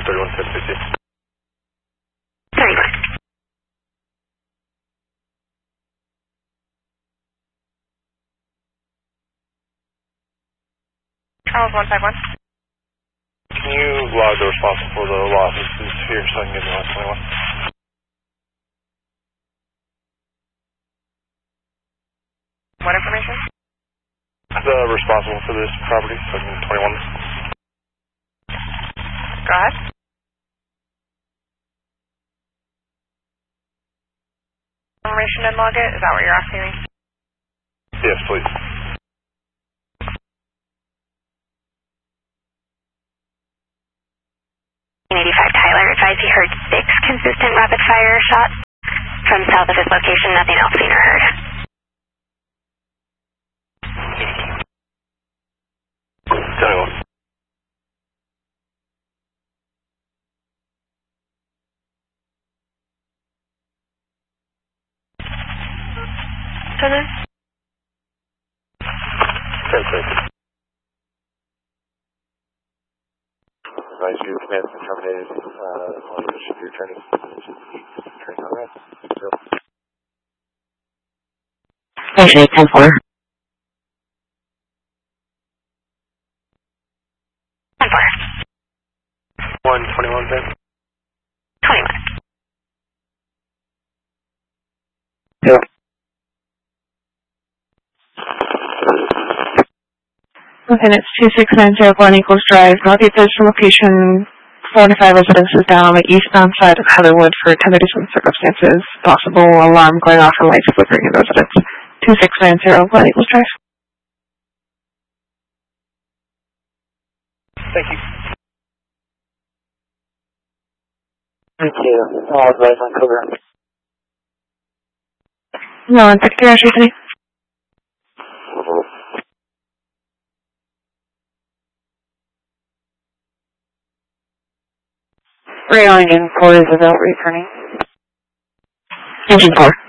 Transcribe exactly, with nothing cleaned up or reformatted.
thirty-one ten fifty. thirty-one. Charles one five one. Can you log the responsible for the losses here so I can get the last twenty-one? What information? The responsible for this property, seven twenty-one. Go ahead. Information and log it? Is that what you're asking me? Yes, please. eighty-five Tyler advised he heard six consistent rapid fire shots from south of his location, nothing else seen or heard. twenty-one. Turner? Perfect. Advise you command been terminated uh, on the issue of your training. Training on that. So. Station ten four. ten four. one twenty-one then? twenty-one. Yeah. Okay, that's two six nine zero Glen Eagles Drive, northeast from location forty-five residences down on the eastbound side of Heatherwood for tentative circumstances. Possible alarm going off and lights flickering in residence. two six nine zero Glen Eagles Drive. Thank you. Thank you. I'll advise on cover. No, in fact, actually today. Rail engine four is about returning. Engine four.